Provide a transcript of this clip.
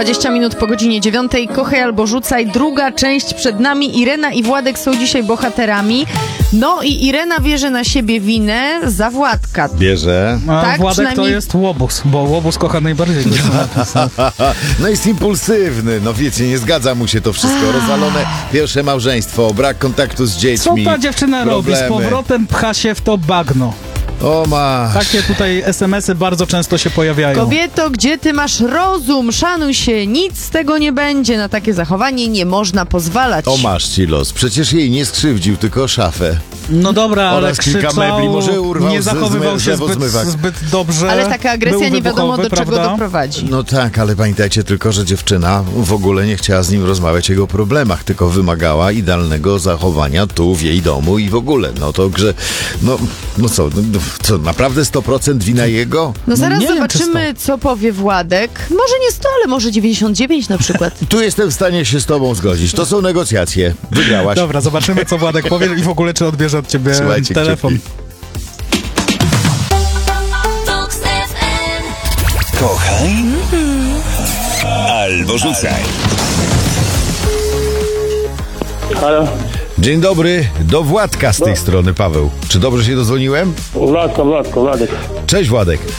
20 minut po godzinie 9. Kochaj albo rzucaj. Druga część przed nami. Irena i Władek są dzisiaj bohaterami. No i Irena bierze na siebie winę za Władka. Bierze. A Tak, Władek przynajmniej- to jest łobuz, bo łobuz kocha najbardziej. No jest impulsywny, no wiecie, nie zgadza mu się to wszystko. Rozwalone pierwsze małżeństwo, brak kontaktu z Co dziećmi. ta dziewczyna robi? Z problemy. powrotem pcha się w to bagno. O masz. Takie tutaj SMS-y bardzo często się pojawiają. Kobieto, gdzie ty masz rozum? Szanuj się, nic z tego nie będzie. Na takie zachowanie nie można pozwalać. O masz ci los. Przecież jej nie skrzywdził, tylko szafę. No dobra, ale Oraz kilka krzyczał, mebli, może urwał nie zachowywał się zmywak. zbyt dobrze. Ale taka agresja był nie wiadomo do wybuchowy, czego prawda? doprowadzi. No tak, ale pamiętajcie tylko, że dziewczyna w ogóle nie chciała z nim rozmawiać o jego problemach, tylko wymagała idealnego zachowania tu, w jej domu i w ogóle. No to grze... No co, naprawdę 100% wina jego? No zaraz nie wiem, zobaczymy, co powie Władek. Może nie 100, ale może 99 na przykład. Tu jestem w stanie się z tobą zgodzić. To są negocjacje. Wygrałaś. Dobra, zobaczymy, co Władek powie i w ogóle, czy odbierze od ciebie Trzymajcie telefon. kciuki. Kochaj albo rzucaj. Halo, Dzień dobry, do Władka z tej strony, Paweł. Czy dobrze się dozwoniłem? Władek. Cześć Władek.